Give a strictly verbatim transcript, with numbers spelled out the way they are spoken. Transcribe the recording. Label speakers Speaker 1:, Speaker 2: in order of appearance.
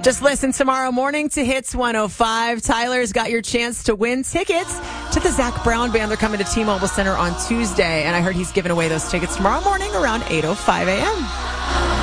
Speaker 1: Just listen tomorrow morning to Hits one oh five. Tyler's got your chance to win tickets to the Zac Brown Band. They're coming to T-Mobile Center on Tuesday, and I heard he's giving away those tickets tomorrow morning around eight oh five a.m.